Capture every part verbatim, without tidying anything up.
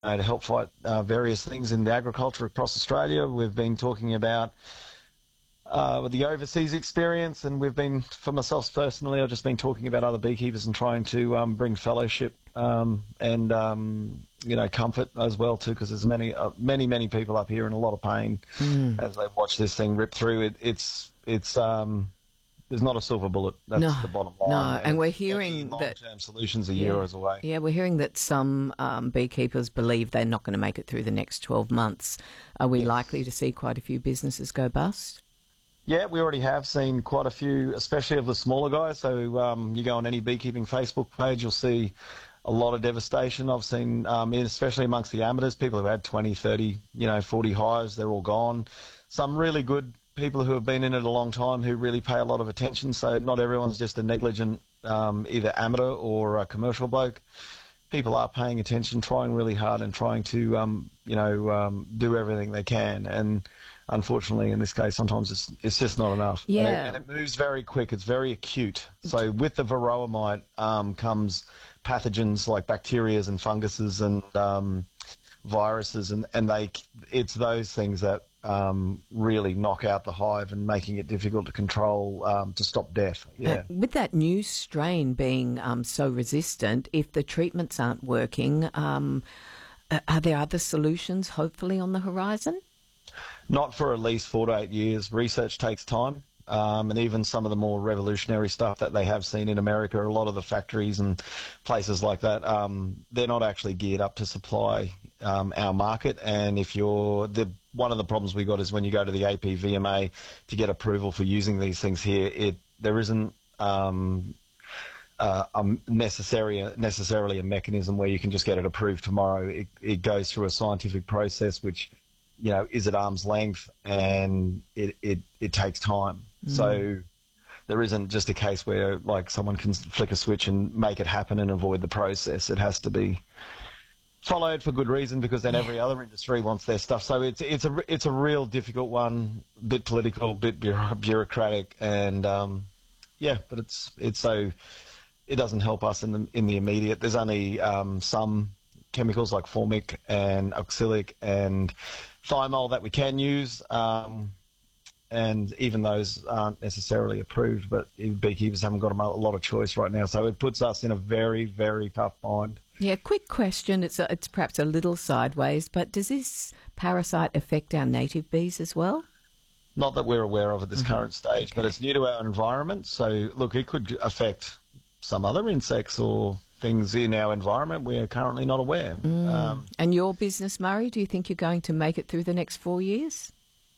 know, to help fight uh, various things in the agriculture across Australia. We've been talking about uh, the overseas experience, and we've been, for myself personally, I've just been talking about other beekeepers and trying to um, bring fellowship um, and um, you know, comfort as well too, because there's many, uh, many, many people up here in a lot of pain Mm. as they watch this thing rip through. It, it's, it's. Um, there's not a silver bullet. That's No, the bottom no, line. and we're Many hearing that long-term solutions are yeah, years away. yeah, we're hearing that some um, beekeepers believe they're not going to make it through the next twelve months. Are we Yes. likely to see quite a few businesses go bust? Yeah, we already have seen quite a few, especially of the smaller guys. So um, you go on any beekeeping Facebook page, you'll see a lot of devastation. I've seen, um, especially amongst the amateurs, people who had twenty, thirty, you know, forty hives, they're all gone. Some really good people who have been in it a long time who really pay a lot of attention. So not everyone's just a negligent um, either amateur or a commercial bloke. People are paying attention, trying really hard and trying to, um, you know, um, do everything they can. And unfortunately, in this case, sometimes it's it's just not enough. Yeah. And it, and it moves very quick. It's very acute. So with the varroa mite um, comes pathogens like bacterias and funguses and um, viruses, and, and they it's those things that um, really knock out the hive and making it difficult to control, um, to stop death. Yeah. Uh, with that new strain being um, so resistant, if the treatments aren't working, um, uh, are there other solutions hopefully on the horizon? Not for at least four to eight years. Research takes time. Um, and even some of the more revolutionary stuff that they have seen in America, a lot of the factories and places like that, um, they're not actually geared up to supply um, our market. And if you're the one of the problems we got is when you go to the A P V M A to get approval for using these things here, it there isn't um, uh, um, necessary necessarily a mechanism where you can just get it approved tomorrow. It, it goes through a scientific process which, you know, is at arm's length, and it, it, it takes time. Mm. So there isn't just a case where like someone can flick a switch and make it happen and avoid the process. It has to be followed for good reason, because then every other industry wants their stuff. So it's it's a it's a real difficult one, bit political, bit bureaucratic, and um, yeah, but it's it's so it doesn't help us in the in the immediate. There's only um, some chemicals like formic and oxalic and thymol that we can use, um, and even those aren't necessarily approved, but beekeepers haven't got a lot of choice right now, so it puts us in a very, very tough bind. Yeah, quick question, it's, a, it's perhaps a little sideways, but does this parasite affect our native bees as well? Not that we're aware of at this Mm-hmm. current stage, Okay. but it's new to our environment, so look, it could affect some other insects or things in our environment we're currently not aware. Mm. Um, and your business, Murray, do you think you're going to make it through the next four years?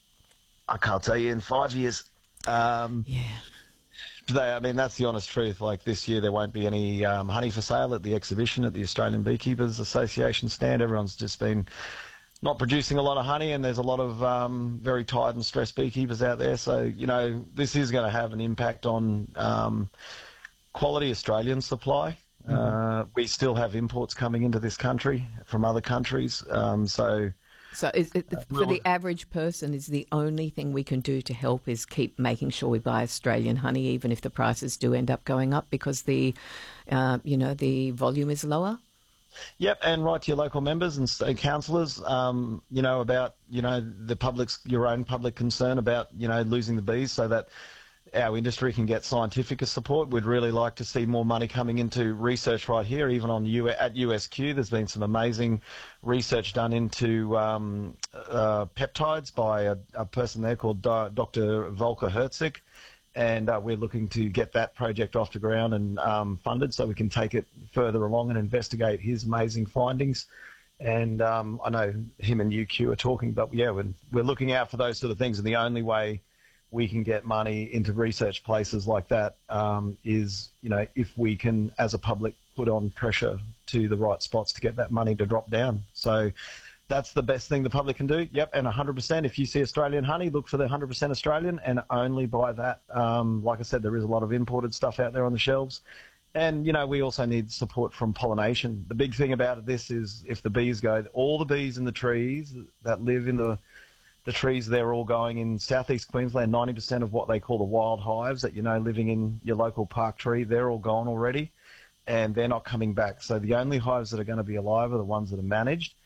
I can't tell you in five years. Um, Yeah. they, I mean, that's the honest truth. Like this year, there won't be any um, honey for sale at the exhibition at the Australian Beekeepers Association stand. Everyone's just been not producing a lot of honey, and there's a lot of um, very tired and stressed beekeepers out there. So, you know, this is going to have an impact on um, quality Australian supply. Mm-hmm. Uh, we still have imports coming into this country from other countries. Um, so, So is it, uh, for the average person, is the only thing we can do to help is keep making sure we buy Australian honey, even if the prices do end up going up because the, uh, you know, the volume is lower? Yep, and write to your local members and state councillors, um, you know, about, you know, the public's, your own public concern about, you know, losing the bees, so that our industry can get scientific support. We'd really like to see more money coming into research right here, even on U- at U S Q. There's been some amazing research done into um, uh, peptides by a, a person there called Doctor Volker Herzig. And uh, we're looking to get that project off the ground and um, funded so we can take it further along and investigate his amazing findings. And um, I know him and U Q are talking, but yeah, we're, we're looking out for those sort of things. And the only way we can get money into research places like that um, is, you know, if we can, as a public, put on pressure to the right spots to get that money to drop down. So that's the best thing the public can do. Yep, and one hundred percent. If you see Australian honey, look for the one hundred percent Australian and only buy that. Um, like I said, there is a lot of imported stuff out there on the shelves. And, you know, we also need support from pollination. The big thing about this is if the bees go, all the bees in the trees that live in the the trees, they're all going in southeast Queensland. ninety percent of what they call the wild hives that, you know, living in your local park tree, they're all gone already, and they're not coming back. So the only hives that are going to be alive are the ones that are managed.